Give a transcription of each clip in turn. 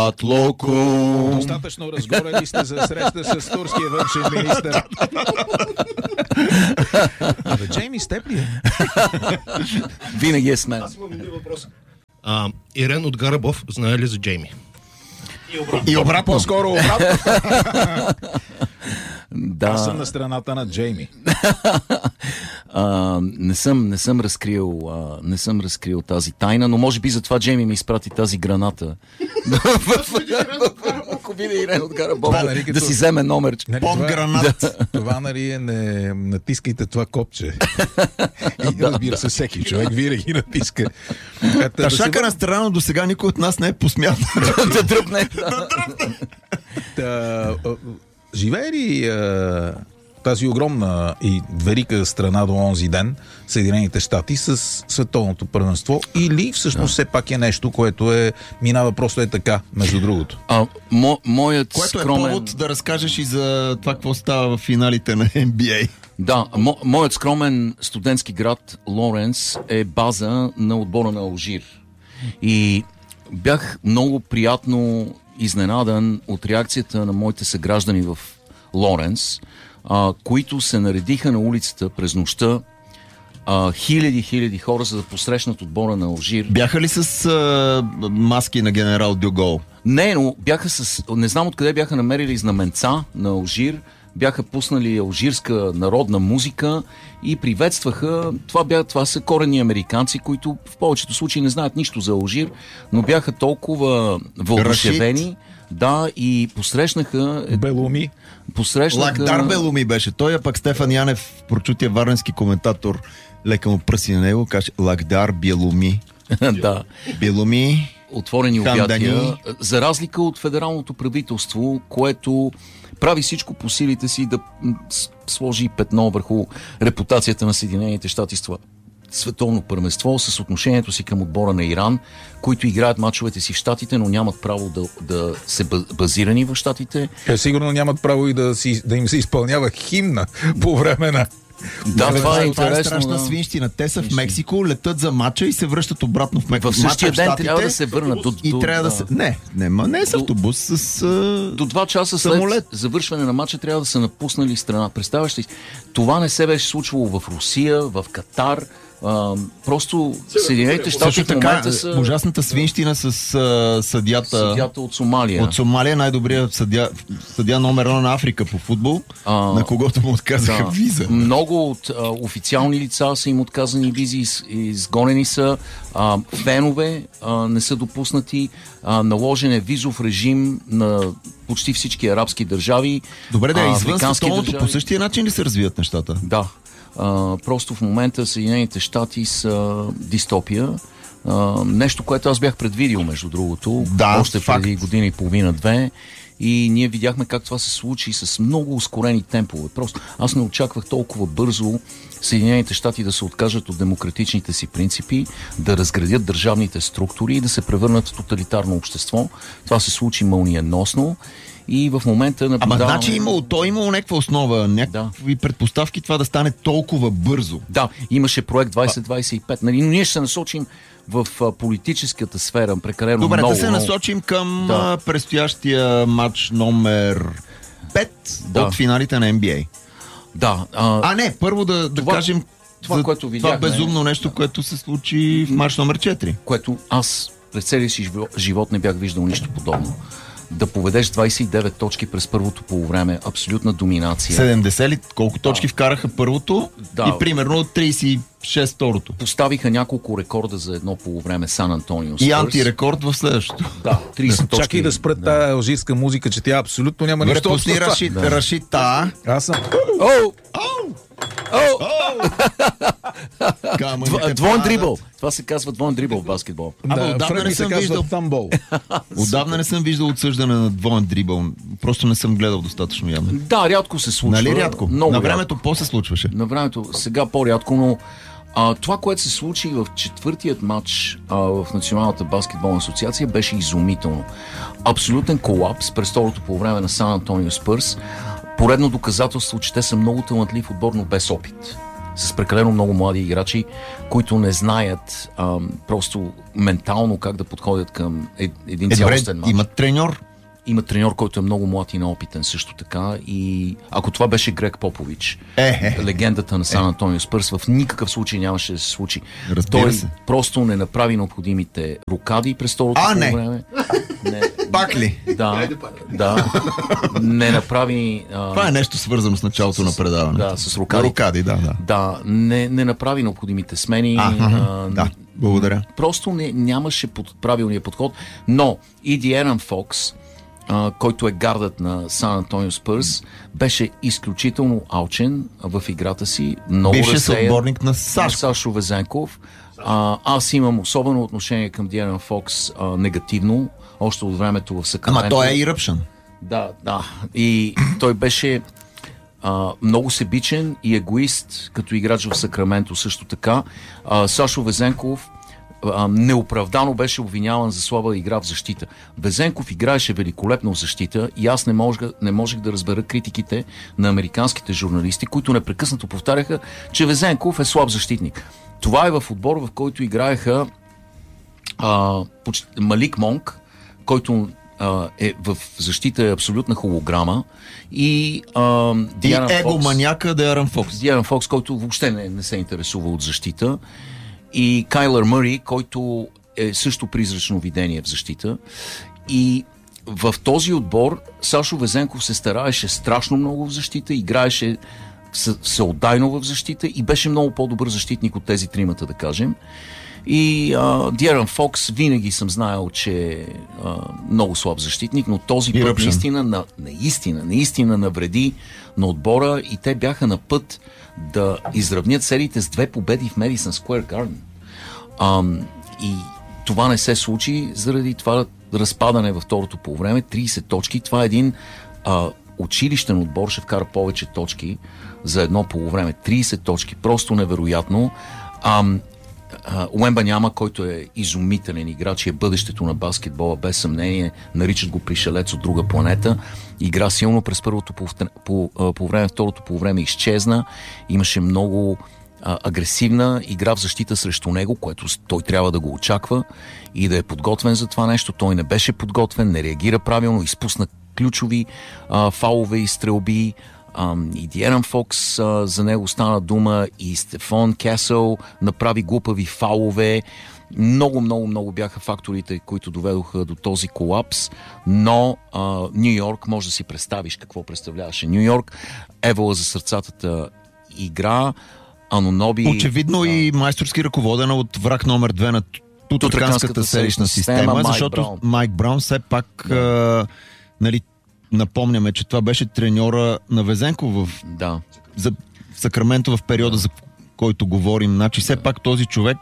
Атлоко. Достатъчно разгорели сте за среща с турския външен министър. Абе, Джейми, с теб ли е? Винаги е с мен. Аз имам един въпрос. Ирен от Гарабов знае ли за Джейми? И обратно. По-скоро обратно. Да. Аз съм на страната на Джейми. Не съм разкрил тази тайна, но може би затова Джейми ми изпрати тази граната. Ако биде Ирен от Гарабов, да си вземе номер. Гранат. Това, нали, не натискайте това копче. И разбира се, всеки човек винаги натиска. Шака на страна, до сега никой от нас не е посмял Да дръпне. Живее ли тази огромна и велика страна до онзи ден, Съединените щати, с световното първенство, или всъщност все пак е нещо, което минава просто така, между другото? Моят което скромен... е повод да разкажеш и за това, какво става в финалите на NBA. Да, моят скромен студентски град Лоренс е база на отбора на Алжир. И бях много приятно изненадан от реакцията на моите съграждани в Лоренс, които се наредиха на улицата през нощта, хиляди хора, за да посрещнат отбора на Алжир. Бяха ли с маски на генерал Дюгол? Не, но бяха не знам откъде бяха намерили знаменца на Алжир, бяха пуснали алжирска народна музика и приветстваха. Това са коренни американци, които в повечето случаи не знаят нищо за Алжир, но бяха толкова въодушевени. Да, и посрещнаха... Белуми. Лакдар Белуми беше. Той, пък Стефан Янев, прочутия варненски коментатор, лека му пръси на него, каже Лакдар Белуми. Да. Белуми. Отворени обятия. За разлика от федералното правителство, което прави всичко по силите си да сложи петно върху репутацията на Съединените щати с това световно първенство, с отношението си към отбора на Иран, които играят мачовете си в щатите, но нямат право да се базирани в щатите. Сигурно нямат право и да им се изпълнява химна по време на... Да, това е интересно. Страшна свинщина. Те са в Мексико, летят за мача и се връщат обратно в Мексико. В същия ден трябва да се върнат. Трябва да се... Не е с автобус, с до 2 часа самолет. След завършване на мача трябва да са напуснали страна. Представяш ли? Това не се беше случвало в Русия, в Катар. Просто Съединените щати в момента са... Ужасната свинщина с съдята от Сомалия. От Сомалия, най-добрият съдия номер 1 на Африка по футбол, на когото му отказаха виза. Много от официални лица са им отказани визи, изгонени са, фенове не са допуснати, наложен е визов режим на почти всички арабски държави. Добре, да, извън световното по същия начин ли се развият нещата? Да. Просто в момента Съединените щати са дистопия. Нещо, което аз бях предвидил, между другото, още преди година и половина-две. И ние видяхме как това се случи с много ускорени темпове. Просто аз не очаквах толкова бързо Съединените щати да се откажат от демократичните си принципи, да разградят държавните структури и да се превърнат в тоталитарно общество. Това се случи мълниеносно. И в момента наблюдаваме... Ама значи имало някаква основа, някакви предпоставки това да стане толкова бързо. Да, имаше проект 2025, нали, но ние ще се насочим в политическата сфера прекалено много. Добре, да се насочим към предстоящия матч номер 5 от финалите на NBA. Да. Не, първо да кажем това, което видяхме, това безумно нещо, което се случи в матч номер 4. Което аз през целия си живот не бях виждал нищо подобно. Да поведеш 29 точки през първото полувреме, абсолютна доминация. 70 ли? Колко точки вкараха първото и примерно 36 второто. Поставиха няколко рекорда за едно полувреме Сан Антонио Спърс. И антирекорд в следващото. Да, 30 точки. Чакай да спрат тази алжирска музика, че тя абсолютно няма нищо. Пусни Рашита. Аз съм... Двоен дрибъл. Това се казва двоен дрибъл в баскетбол. Отдавна не съм виждал тамбол. Отдавна не съм виждал отсъждане на двоен дрибъл. Просто не съм гледал достатъчно явно. Да, рядко се случва. Нали рядко? На времето по-се случваше. На времето сега по-рядко, но това, което се случи в четвъртият матч в Националната баскетболна асоциация, беше изумително. Абсолютен колапс през второто по време на Сан Антонио Спърс. Поредно доказателство, че те са много талантлив отбор, но без опит. с прекалено много млади играчи, които не знаят просто ментално как да подходят към един цялостен мач. Имат треньор. Има треньор, който е много млад и неопитен също така. И ако това беше Грег Попович, легендата на Сан Антонио Спърс, в никакъв случай нямаше да се случи. Той просто не направи необходимите рокади през второто време. Пак ли? Да. Не направи... Това е нещо свързано с началото на предаването. Да, с рокади. Рокади, да. Да, не направи необходимите смени. Да, благодаря. Просто нямаше правилния подход. Но и Диерън Фокс, който е гардът на Сан Антонио Спърс, беше изключително алчен в играта си. Бивши съотборник на Сашо Везенков. Аз имам особено отношение към Диерън Фокс негативно, още от времето в Сакраменто. Ама той е eruption. Да. И той беше много себичен и егоист като играч в Сакраменто също така. Сашо Везенков неоправдано беше обвиняван за слаба игра в защита. Везенков играеше великолепно в защита и аз не можех да разбера критиките на американските журналисти, които непрекъснато повтаряха, че Везенков е слаб защитник. Това е в отбор, в който играеха Малик Монк, който е в защита е абсолютна холограма, и егоманяка Диерън Фокс. Диерън Фокс, който въобще не се интересува от защита, и Кайлър Мъри, който е също призрачно видение в защита. И в този отбор Сашо Везенков се стараеше страшно много в защита, играеше всеотдайно в защита и беше много по-добър защитник от тези тримата, да кажем. И Диерън Фокс винаги съм знаел, че е много слаб защитник, но този път наистина навреди на отбора и те бяха на път да изравнят сериите с 2 победи в Медисън Скуер Гарден. И това не се случи заради това разпадане във второто полувреме. 30 точки. Това е един училищен отбор, ще вкара повече точки за едно полувреме. 30 точки. Просто невероятно. Уембаняма, който е изумителен играч и е бъдещето на баскетбола, без съмнение, наричат го пришелец от друга планета. Игра силно през първото по време, второто по време изчезна. Имаше много агресивна игра в защита срещу него, което той трябва да го очаква и да е подготвен за това нещо. Той не беше подготвен, не реагира правилно, изпусна ключови фаулове и стрелби. И Диерън Фокс, за него стана дума, и Стефон Кесъл направи глупави фаулове. Много бяха факторите, които доведоха до този колапс, но Ню Йорк, може да си представиш какво представляваше Ню Йорк. Евола за сърцатата игра, Аноноби... Очевидно и майсторски ръководена от враг номер 2 на Тутраканската селищна система, защото Майк Браун все пак напомняме, че това беше треньора на Везенков в Сакраменто в периода, за който говорим. Значи все пак този човек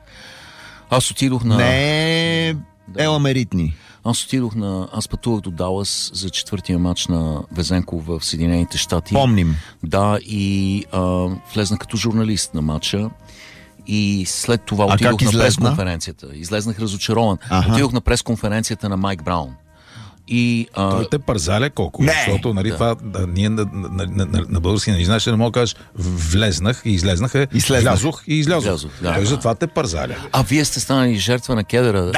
аз отидох на... не е еламеритни. Аз пътувах до Далас за четвъртия матч на Везенков в Съединените щати. Помним. Да, и влезнах като журналист на матча. И след това отидох на пресконференцията. Излезнах разочарован. Отидох на пресконференцията на Майк Браун. И, той те пързаля колко? Защото това ние на български не знаеш, не мога да кажеш влезнах и излезнах, влязох и излязох. Той затова те пързаля. А вие сте станали жертва на кедъра.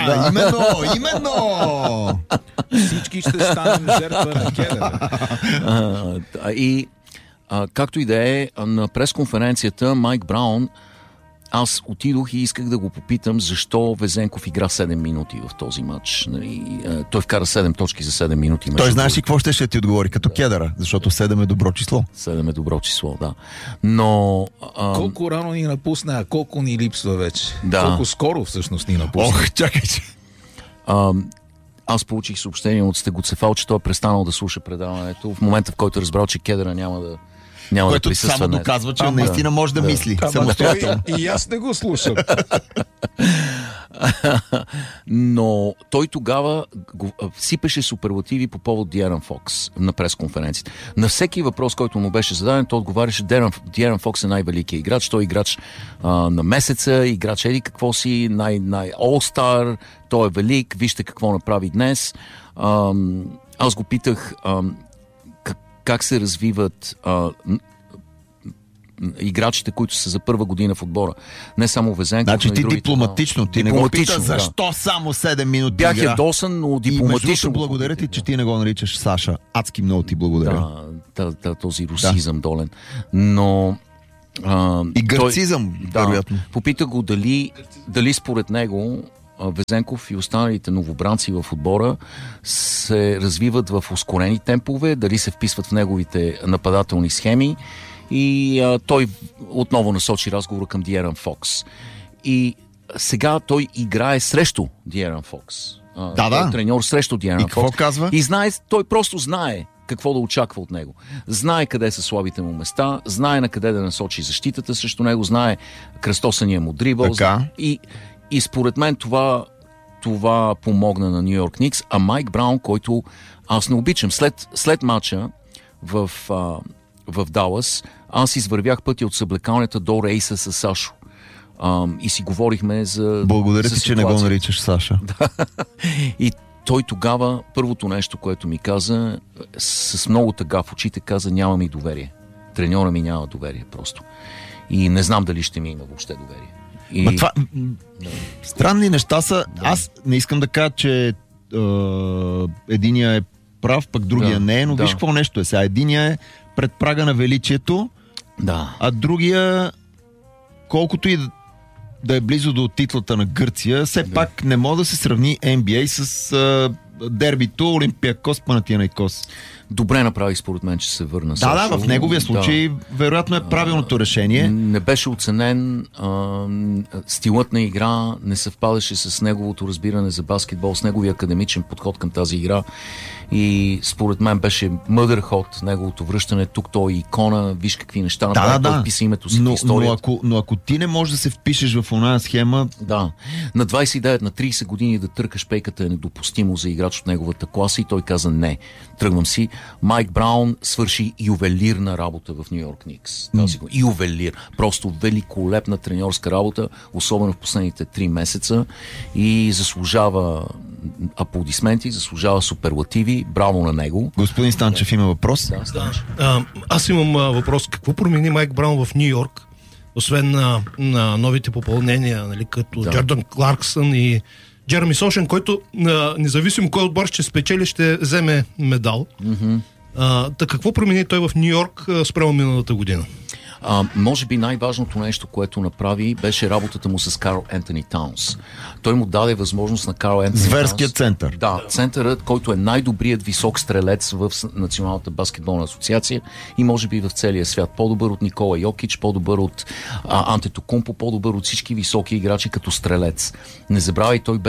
Именно! Всички ще станем жертва на кедъра. И както и да е, на пресконференцията Майк Браун, аз отидох и исках да го попитам защо Везенков игра 7 минути в този матч. Той вкара 7 точки за 7 минути. Той знаеш ли какво ще ти отговори? Като кедъра, защото 7 е добро число. 7 е добро число, да. Но... колко рано ни напусна, а колко ни липсва вече? Да. Колко скоро всъщност ни напусна? Чакайте. Аз получих съобщение от Стегоцефал, че той е престанал да слуша предаването в момента, в който разбрал, че кедъра няма да присъства. Само доказва, че наистина може да мисли. И аз не го слушам. Но той тогава сипеше суперлативи по повод Диерън Фокс на пресконференцията. На всеки въпрос, който му беше зададен, той отговаряше: Диерън Фокс е най-великият играч, той е играч на месеца, играч еди какво си, All-Star, той е велик, вижте какво направи днес. Аз го питах как се развиват играчите, които са за първа година в отбора. Не само Везенков, значи но и ти другите. дипломатично, ти не го пита защо само 7 минути бях игра. ядосан, но дипломатично. И благодаря ти, че ти не го наричаш Саша. Адски много ти благодаря. Да, този русизъм долен. Но... и гърцизъм, вероятно. Попита го дали според него Везенков и останалите новобранци в отбора се развиват в ускорени темпове, дали се вписват в неговите нападателни схеми, и той отново насочи разговора към Диерън Фокс. И сега той играе срещу Диерън Фокс. Треньор срещу Диерън Фокс. И какво казва? И той просто знае какво да очаква от него. Знае къде са слабите му места, знае на къде да насочи защитата срещу него, знае кръстосания му дрибъл. И според мен това помогна на Ню Йорк Никс, а Майк Браун, който аз не обичам. След матча в Далас, аз извървях пътя от съблекалнята до рейса с Сашо. И си говорихме за... Благодаря ти, че не го наричаш Саша. И той тогава, първото нещо, което ми каза, с много тъга в очите, каза: няма ми доверие. Треньора ми няма доверие просто. И не знам дали ще ми има въобще доверие. Странни неща са. Да. Аз не искам да кажа, че единия е прав, пък другия не е, но виж какво нещо е сега. Единия е пред прага на величието, а другия, колкото и да е близо до титлата на Гърция, все пак не може да се сравни NBA с дербито Олимпиакос Панатинаикос. Добре направи според мен, че се върна. Да, в неговия случай вероятно е правилното решение. Не беше оценен, стилът на игра не съвпадаше с неговото разбиране за баскетбол, с неговия академичен подход към тази игра, и според мен беше мъдър ход неговото връщане. Тук той е икона, виж какви неща направи, той писа името си в историята. Но ако ти не можеш да се впишеш в оная схема... Да, на 29, на 30 години да търкаш пейката е недопустимо за играч от неговата класа, и той каза: не, тръгвам си. Майк Браун свърши ювелирна работа в Ню Йорк Никс. Ювелир. Просто великолепна треньорска работа, особено в последните 3 месеца, и заслужава аплодисменти, заслужава суперлативи. Браво на него. Господин Станчев има въпрос. Аз имам въпрос. Какво промени Майк Браун в Ню Йорк, освен на новите попълнения, нали, като Джордан Кларксън и Джереми Сошен, който независимо кой отбор ще спечели, ще вземе медал. Какво промени той в Ню Йорк спрямо миналата година? Може би най-важното нещо, което направи, беше работата му с Карл Ентони Таунс. Той му даде възможност на Карл Ентони Таунс... Зверският център. Да, центърът, който е най-добрият висок стрелец в Националната баскетболна асоциация и може би в целия свят. По-добър от Никола Йокич, по-добър от Антетокумпо, по-добър от всички високи играчи като стрелец. Не забравяй, той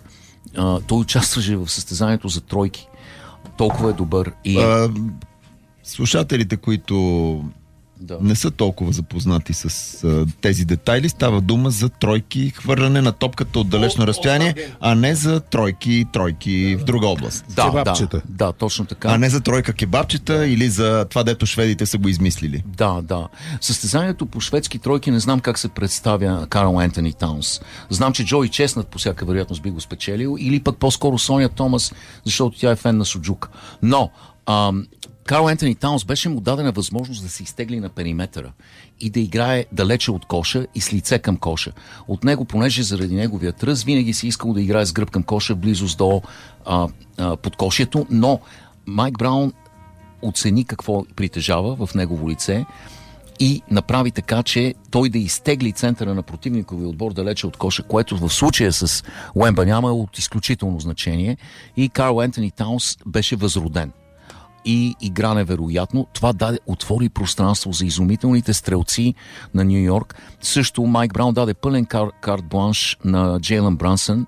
участваше в състезанието за тройки. Толкова е добър. Слушателите, които не са толкова запознати с тези детайли, става дума за тройки, хвърляне на топката от далечно разстояние, а не за тройки в друга област. Да, точно така. А не за тройка кебабчета или за това, дето шведите са го измислили. Да. Състезанието по шведски тройки не знам как се представя Карл Ентони Таунс. Знам, че Джои Чеснат по всяка вероятност би го спечелил, или пък по-скоро Соня Томас, защото тя е фен на Суджука. Но Карл Ентони Таунс беше му дадена възможност да се изтегли на периметъра и да играе далече от коша и с лице към коша. От него, понеже заради неговия тръс, винаги си искал да играе с гръб към коша, близост до подкошието, но Майк Браун оцени какво притежава в негово лице и направи така, че той да изтегли центъра на противниковия отбор далече от коша, което в случая с Уембаняма е от изключително значение, и Карл Ентони Таунс беше възроден. И игра невероятно. Това отвори пространство за изумителните стрелци на Ню Йорк. Също Майк Браун даде пълен карт бланш на Джейлън Брансън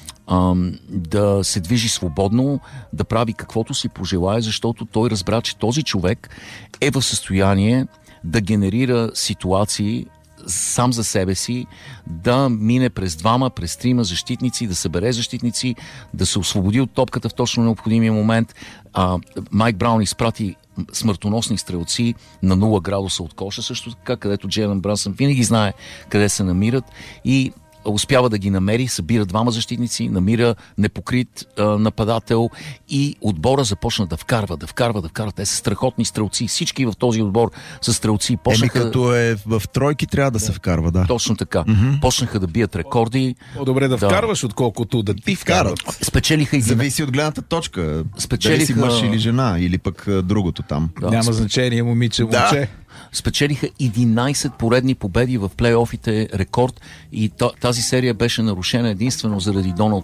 да се движи свободно, да прави каквото си пожелае, защото той разбра, че този човек е в състояние да генерира ситуации сам за себе си, да мине през 2, през 3 защитници, да събере защитници, да се освободи от топката в точно необходимия момент. Майк Браун изпрати смъртоносни стрелци на 0 градуса от коша, също така, където Джейлън Брансън винаги знае къде се намират, и успява да ги намери, събира двама защитници, намира непокрит нападател и отбора започна да вкарва. Те са страхотни стрелци. Всички в този отбор са стрелци. Като е в тройки, трябва да се вкарва, да. Точно така. Почнаха да бият рекорди. По-добре да вкарваш, отколкото да ти вкарат. Спечелиха Зависи от гледната точка. Дали си мъж или жена, или пък другото там. Няма значение, момиче. Спечелиха 11 поредни победи в плейофите, рекорд, и тази серия беше нарушена единствено заради Доналд